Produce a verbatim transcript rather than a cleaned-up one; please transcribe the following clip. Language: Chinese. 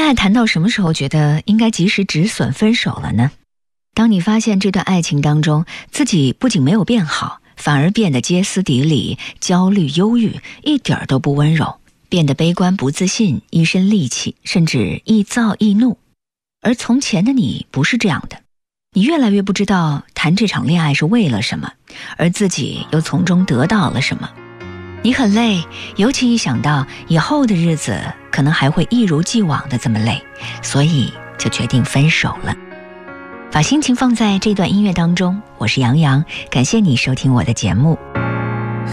恋爱谈到什么时候觉得应该及时止损分手了呢？当你发现这段爱情当中自己不仅没有变好，反而变得歇斯底里、焦虑、忧郁，一点儿都不温柔，变得悲观不自信，一身戾气，甚至易躁易怒。而从前的你不是这样的，你越来越不知道谈这场恋爱是为了什么，而自己又从中得到了什么。你很累，尤其一想到以后的日子可能还会一如既往的这么累，所以就决定分手了。把心情放在这段音乐当中，我是杨洋，感谢你收听我的节目。